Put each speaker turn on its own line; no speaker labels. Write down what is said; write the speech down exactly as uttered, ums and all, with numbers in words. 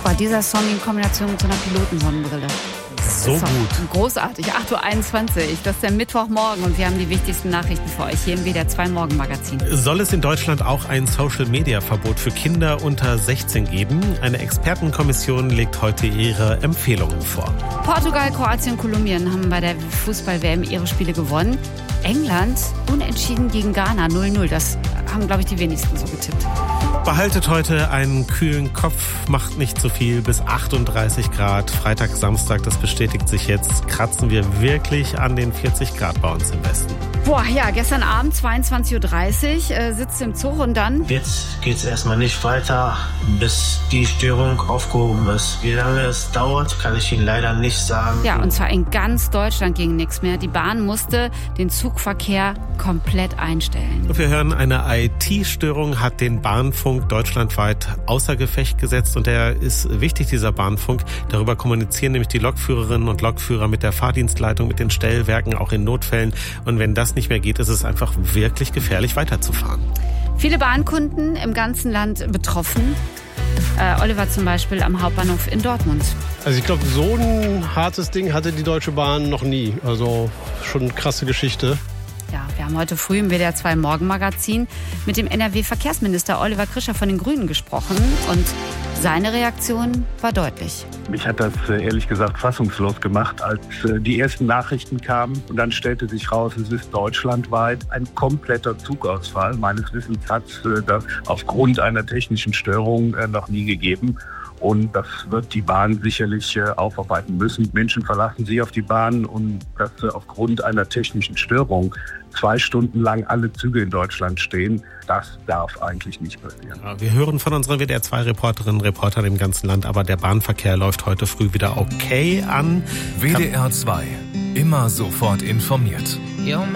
Boah, dieser Song in Kombination mit so einer Pilotensonnenbrille.
So gut.
Großartig. acht Uhr einundzwanzig. Das ist der Mittwochmorgen und wir haben die wichtigsten Nachrichten für euch hier im W D R zwei Morgenmagazin.
Soll es in Deutschland auch ein Social-Media-Verbot für Kinder unter sechzehn geben? Eine Expertenkommission legt heute ihre Empfehlungen vor.
Portugal, Kroatien und Kolumbien haben bei der Fußball-W M ihre Spiele gewonnen. England unentschieden gegen Ghana null null. Das haben, glaube ich, die wenigsten so getippt.
Behaltet heute einen kühlen Kopf, macht nicht zu viel, bis achtunddreißig Grad. Freitag, Samstag, das bestätigt sich jetzt, kratzen wir wirklich an den vierzig Grad bei uns im Westen.
Boah, ja, gestern Abend zweiundzwanzig Uhr dreißig äh, sitzt im Zug und dann...
Jetzt geht's erstmal nicht weiter, bis die Störung aufgehoben ist. Wie lange es dauert, kann ich Ihnen leider nicht sagen.
Ja, und zwar in ganz Deutschland ging nichts mehr. Die Bahn musste den Zugverkehr komplett einstellen.
Wir hören, eine I T-Störung hat den Bahnfunk deutschlandweit außer Gefecht gesetzt und der ist wichtig, dieser Bahnfunk. Darüber kommunizieren nämlich die Lokführerinnen und Lokführer mit der Fahrdienstleitung, mit den Stellwerken, auch in Notfällen. Und wenn das nicht mehr geht, ist es einfach wirklich gefährlich, weiterzufahren.
Viele Bahnkunden im ganzen Land betroffen. Äh, Oliver zum Beispiel am Hauptbahnhof in Dortmund.
Also ich glaube, so ein hartes Ding hatte die Deutsche Bahn noch nie. Also schon eine krasse Geschichte.
Ja, wir haben heute früh im W D R zwei Morgenmagazin mit dem N R W-Verkehrsminister Oliver Krischer von den Grünen gesprochen und seine Reaktion war deutlich.
Mich hat das ehrlich gesagt fassungslos gemacht, als die ersten Nachrichten kamen und dann stellte sich raus, es ist deutschlandweit ein kompletter Zugausfall. Meines Wissens hat es das aufgrund einer technischen Störung noch nie gegeben. Und das wird die Bahn sicherlich aufarbeiten müssen. Menschen verlassen sich auf die Bahn und dass aufgrund einer technischen Störung zwei Stunden lang alle Züge in Deutschland stehen, das darf eigentlich nicht passieren.
Ja, wir hören von unseren W D R zwei Reporterinnen und Reportern im ganzen Land, aber der Bahnverkehr läuft heute früh wieder okay an.
W D R zwei, immer sofort informiert.